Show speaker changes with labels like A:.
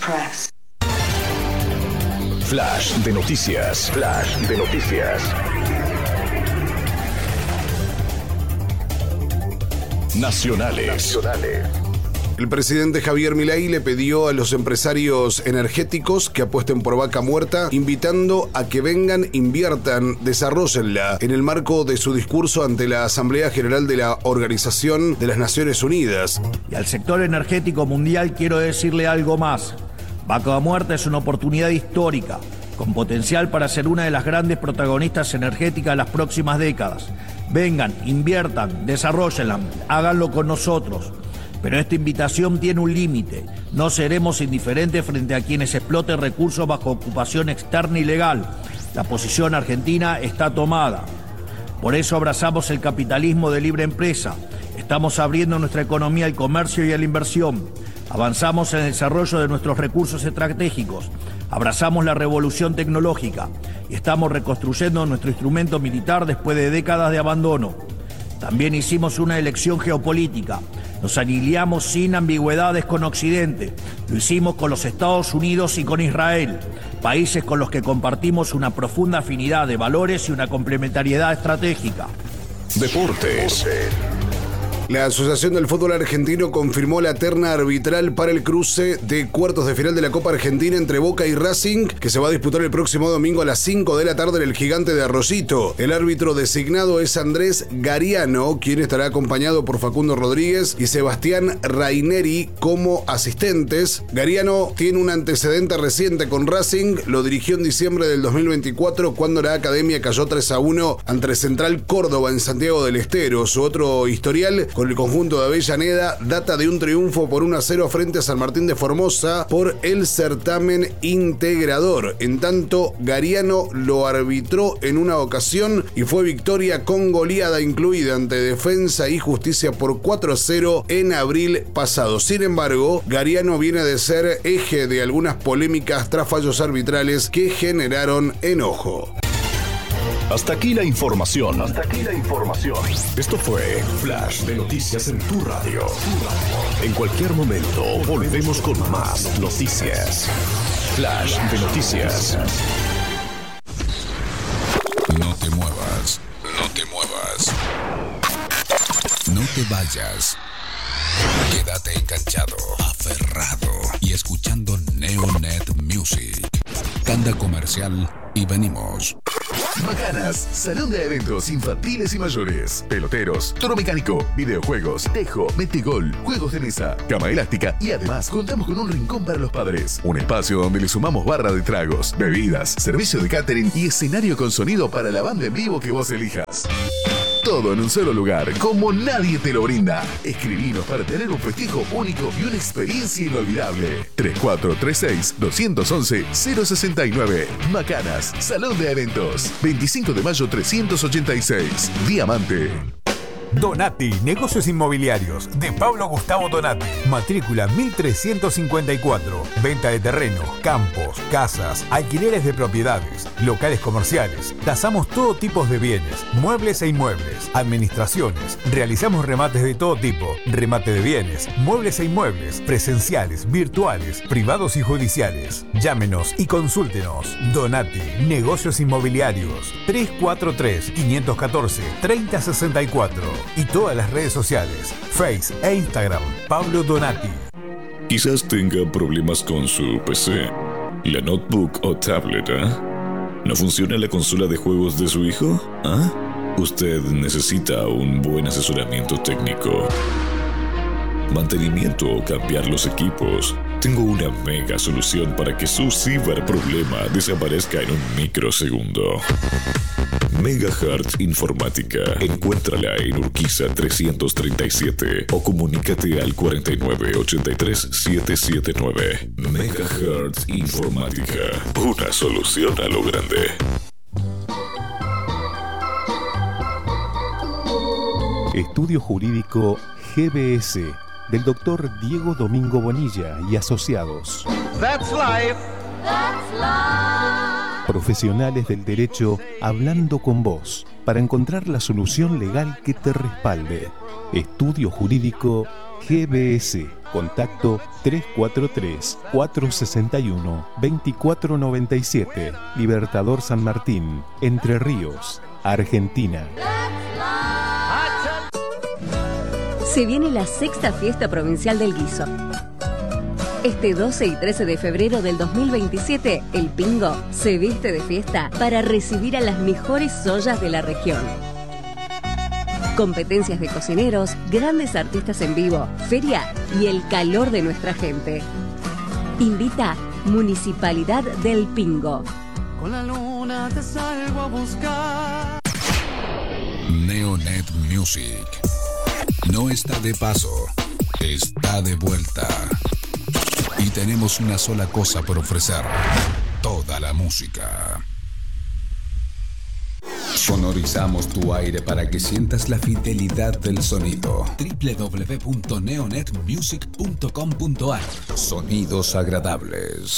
A: tracks.
B: Flash de noticias. Flash de noticias. Nacionales.
C: El presidente Javier Milei le pidió a los empresarios energéticos que apuesten por Vaca Muerta, invitando a que vengan, inviertan, desarróllenla, en el marco de su discurso ante la Asamblea General de la Organización de las Naciones Unidas.
D: Y al sector energético mundial quiero decirle algo más. Vaca Muerta es una oportunidad histórica, con potencial para ser una de las grandes protagonistas energéticas de las próximas décadas. Vengan, inviertan, desarróllenla, háganlo con nosotros. Pero esta invitación tiene un límite. No seremos indiferentes frente a quienes exploten recursos bajo ocupación externa ilegal. La posición argentina está tomada. Por eso abrazamos el capitalismo de libre empresa. Estamos abriendo nuestra economía al comercio y a la inversión. Avanzamos en el desarrollo de nuestros recursos estratégicos. Abrazamos la revolución tecnológica y estamos reconstruyendo nuestro instrumento militar después de décadas de abandono. También hicimos una elección geopolítica. Nos alineamos sin ambigüedades con Occidente. Lo hicimos con los Estados Unidos y con Israel, países con los que compartimos una profunda afinidad de valores y una complementariedad estratégica.
B: Deportes.
C: La Asociación del Fútbol Argentino confirmó la terna arbitral para el cruce de cuartos de final de la Copa Argentina entre Boca y Racing, que se va a disputar el próximo domingo a las 5 de la tarde en el Gigante de Arroyito. El árbitro designado es Andrés Gariano, quien estará acompañado por Facundo Rodríguez y Sebastián Raineri como asistentes. Gariano tiene un antecedente reciente con Racing, lo dirigió en diciembre del 2024 cuando la Academia cayó 3-1 ante Central Córdoba en Santiago del Estero. Su otro historial con el conjunto de Avellaneda data de un triunfo por 1-0 frente a San Martín de Formosa por el certamen integrador. En tanto, Gariano lo arbitró en una ocasión y fue victoria con goleada incluida ante Defensa y Justicia por 4-0 en abril pasado. Sin embargo, Gariano viene de ser eje de algunas polémicas tras fallos arbitrales que generaron enojo.
B: Hasta aquí la información. Esto fue Flash de Noticias en tu radio. En cualquier momento volvemos con más noticias. Flash de Noticias.
E: No te muevas. No te vayas. Quédate enganchado, aferrado y escuchando Neonet Music. Tanda comercial y venimos.
F: Macanas, salón de eventos infantiles y mayores, peloteros, toro mecánico, videojuegos, tejo, metegol, juegos de mesa, cama elástica y además contamos con un rincón para los padres. Un espacio donde le sumamos barra de tragos, bebidas, servicio de catering y escenario con sonido para la banda en vivo que vos elijas. Todo en un solo lugar, como nadie te lo brinda. Escribinos para tener un festejo único y una experiencia inolvidable. 3436-211-069. Macanas, Salón de Eventos. 25 de mayo 386. Diamante.
G: Donati, negocios inmobiliarios, de Pablo Gustavo Donati. Matrícula 1354. Venta de terreno, campos, casas, alquileres de propiedades, locales comerciales. Tasamos todo tipo de bienes, muebles e inmuebles, administraciones. Realizamos remates de todo tipo, remate de bienes, muebles e inmuebles, presenciales, virtuales, privados y judiciales. Llámenos y consúltenos. Donati, negocios inmobiliarios. 343-514-3064. Y todas las redes sociales, Face e Instagram, Pablo Donati.
H: Quizás tenga problemas con su PC, la notebook o tablet, ¿No funciona la consola de juegos de su hijo? Usted necesita un buen asesoramiento técnico, mantenimiento o cambiar los equipos. Tengo una mega solución para que su ciberproblema desaparezca en un microsegundo. Megahertz Informática. Encuéntrala en Urquiza 337 o comunícate al 4983-779. Megahertz Informática. Una solución a lo grande.
I: Estudio Jurídico GBS del Dr. Diego Domingo Bonilla y asociados.
J: That's life.
I: Profesionales del derecho hablando con vos para encontrar la solución legal que te respalde. Estudio Jurídico GBS. Contacto 343-461-2497. Libertador San Martín, Entre Ríos, Argentina.
A: Se viene la 6ª Fiesta Provincial del Guiso. Este 12 y 13 de febrero del 2027, el Pingo se viste de fiesta para recibir a las mejores ollas de la región. Competencias de cocineros, grandes artistas en vivo, feria y el calor de nuestra gente. Invita Municipalidad del Pingo.
J: Con la luna te salgo a buscar.
E: Neonet Music no está de paso, está de vuelta. Y tenemos una sola cosa por ofrecer: toda la música. Sonorizamos tu aire para que sientas la fidelidad del sonido. www.neonetmusic.com.ar. Sonidos agradables.